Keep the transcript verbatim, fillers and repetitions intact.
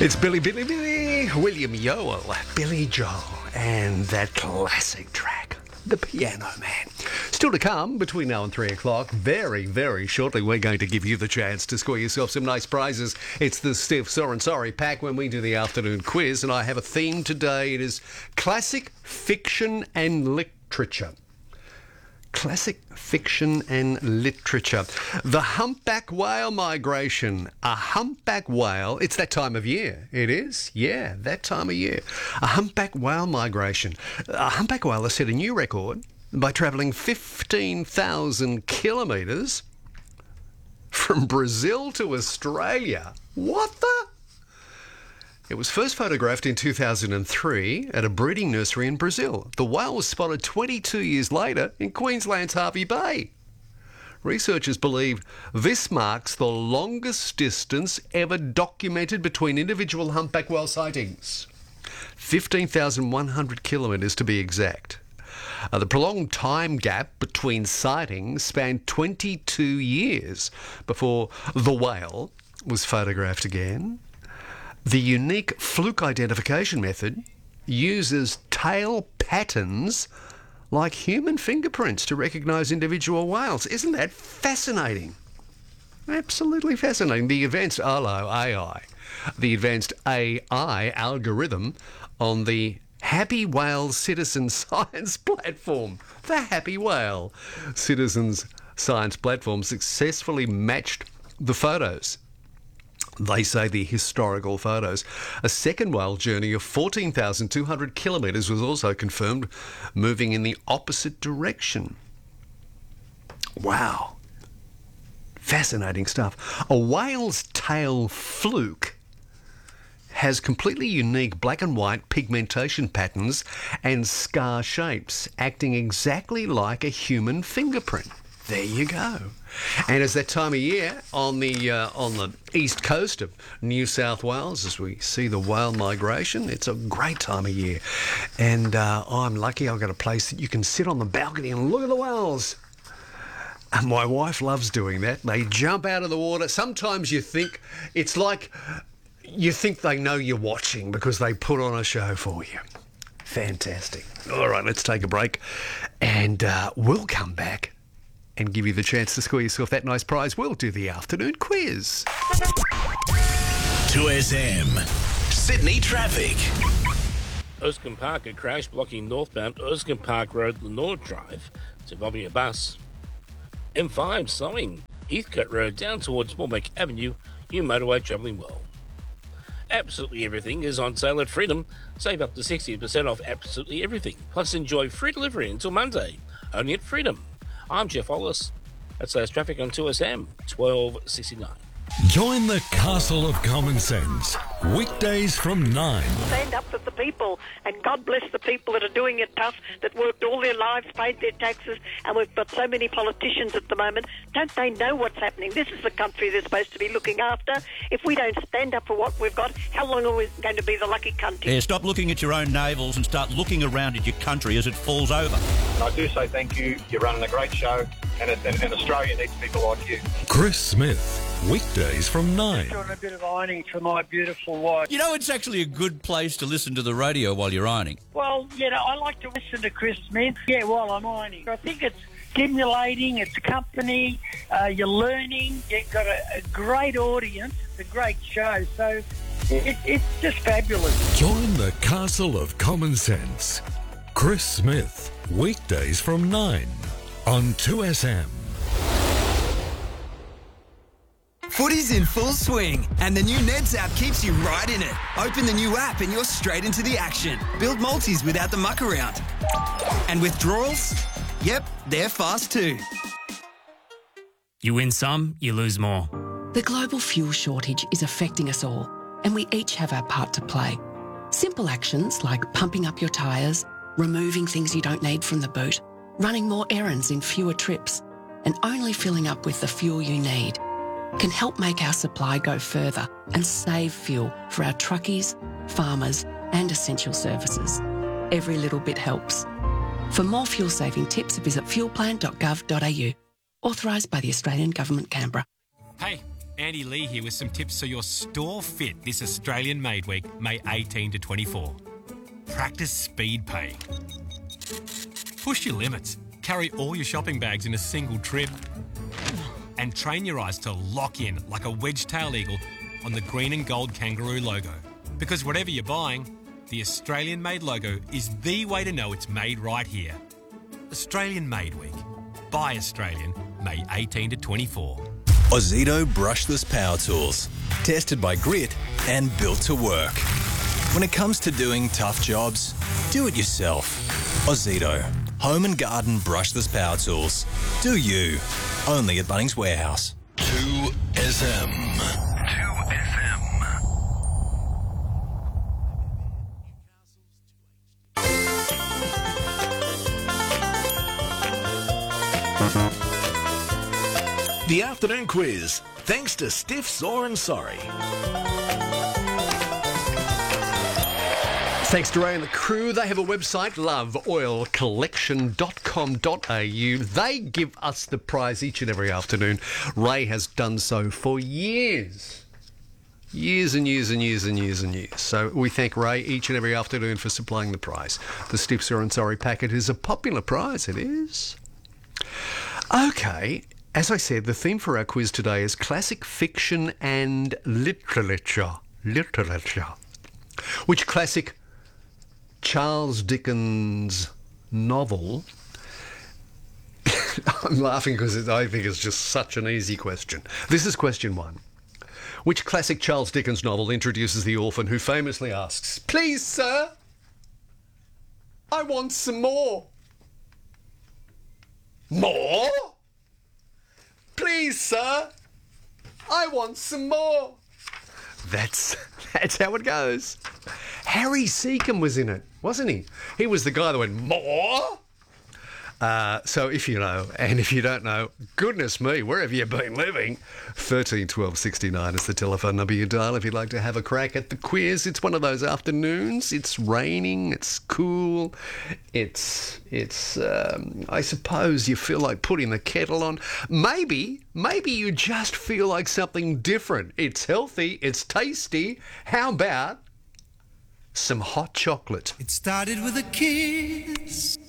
It's Billy, Billy, Billy, William Yoel, Billy Joel, and that classic track, The Piano Man. Still to come between now and three o'clock. Very, very shortly, we're going to give you the chance to score yourself some nice prizes. It's the Steve Soren Sorry pack when we do the afternoon quiz, and I have a theme today. It is classic fiction and literature. Classic fiction and literature. The humpback whale migration. A humpback whale, it's that time of year. It is? Yeah, that time of year. A humpback whale migration. A humpback whale has set a new record by travelling fifteen thousand kilometres from Brazil to Australia. What the? It was first photographed in two thousand three at a breeding nursery in Brazil. The whale was spotted twenty-two years later in Queensland's Hervey Bay. Researchers believe this marks the longest distance ever documented between individual humpback whale sightings. fifteen thousand one hundred kilometres to be exact. Uh, the prolonged time gap between sightings spanned twenty-two years before the whale was photographed again. The unique fluke identification method uses tail patterns like human fingerprints to recognise individual whales. Isn't that fascinating? Absolutely fascinating. The advanced A L O A I, the advanced A I algorithm on the Happy Whale Citizen Science Platform. The Happy Whale Citizens Science Platform successfully matched the photos. They say the historical photos. A second whale journey of fourteen thousand two hundred kilometres was also confirmed, moving in the opposite direction. Wow. Fascinating stuff. A whale's tail fluke has completely unique black and white pigmentation patterns and scar shapes, acting exactly like a human fingerprint. There you go. And it's that time of year on the uh, on the east coast of New South Wales as we see the whale migration. It's a great time of year. And uh, I'm lucky I've got a place that you can sit on the balcony and look at the whales. And my wife loves doing that. They jump out of the water. Sometimes you think it's like you think they know you're watching because they put on a show for you. Fantastic. All right, let's take a break and uh, we'll come back and give you the chance to score yourself that nice prize. We'll do the afternoon quiz. two S M, Sydney traffic. Erskine Park, a crash blocking northbound Erskine Park Road, Lenore Drive. It's involving a bus. M five slowing Heathcote Road down towards Morbeck Avenue. New motorway travelling well. Absolutely everything is on sale at Freedom. Save up to sixty percent off absolutely everything. Plus enjoy free delivery until Monday. Only at Freedom. I'm Jeff Wallace. That's those traffic on two S M, twelve sixty-nine. Join the Castle of Common Sense, weekdays from nine. Stand up for the people, and God bless the people that are doing it tough, that worked all their lives, paid their taxes, and we've got so many politicians at the moment. Don't they know what's happening? This is the country they're supposed to be looking after. If we don't stand up for what we've got, how long are we going to be the lucky country? Yeah, stop looking at your own navels and start looking around at your country as it falls over. I do say thank you. You're running a great show, and, it, and, and Australia needs people like you. Chris Smith, weekdays from nine. Doing a bit of ironing for my beautiful wife. You know, it's actually a good place to listen to the radio while you're ironing. Well, you know, I like to listen to Chris Smith, yeah, while I'm ironing. I think it's stimulating, it's company, uh, you're learning, you've got a, a great audience, it's a great show, so it, it's just fabulous. Join the Castle of Common Sense. Chris Smith, weekdays from nine on two S M. Footy's in full swing, and the new Neds app keeps you right in it. Open the new app and you're straight into the action. Build multis without the muck around. And withdrawals? Yep, they're fast too. You win some, you lose more. The global fuel shortage is affecting us all, and we each have our part to play. Simple actions like pumping up your tyres, removing things you don't need from the boot, running more errands in fewer trips, and only filling up with the fuel you need can help make our supply go further and save fuel for our truckies, farmers and essential services. Every little bit helps. For more fuel-saving tips, visit fuelplan dot gov dot a u. Authorised by the Australian Government, Canberra. Hey, Andy Lee here with some tips so you're store fit this Australian Made Week, May eighteenth to twenty-fourth. Practice speed paying. Push your limits. Carry all your shopping bags in a single trip. And train your eyes to lock in like a wedge-tailed eagle on the green and gold kangaroo logo. Because whatever you're buying, the Australian Made logo is the way to know it's made right here. Australian Made Week. Buy Australian, May eighteenth to twenty-fourth. Ozito brushless power tools. Tested by Grit and built to work. When it comes to doing tough jobs, do it yourself. Ozito. Home and garden brushless power tools. Do you. Only at Bunnings Warehouse. two S M. two S M. The afternoon quiz, thanks to Stiff, Sore and Sorry. Thanks to Ray and the crew. They have a website, love oil collection dot com dot a u. They give us the prize each and every afternoon. Ray has done so for years. Years and years and years and years and years. So we thank Ray each and every afternoon for supplying the prize. The Stiff, Sore and Sorry packet is a popular prize, it is. Okay, as I said, the theme for our quiz today is classic fiction and literature. Literature. Which classic Charles Dickens novel... I'm laughing because I think it's just such an easy question. This is question one. Which classic Charles Dickens novel introduces the orphan who famously asks, "Please, sir, I want some more." More? Please, sir, I want some more. That's that's how it goes. Harry Seacombe was in it, wasn't he? He was the guy that went, "More?" Uh, so if you know, and if you don't know, goodness me, where have you been living? thirteen twelve sixty-nine is the telephone number you dial if you'd like to have a crack at the quiz. It's one of those afternoons. It's raining. It's cool. It's, it's. Um, I suppose you feel like putting the kettle on. Maybe, maybe you just feel like something different. It's healthy. It's tasty. How about some hot chocolate? It started with a kiss.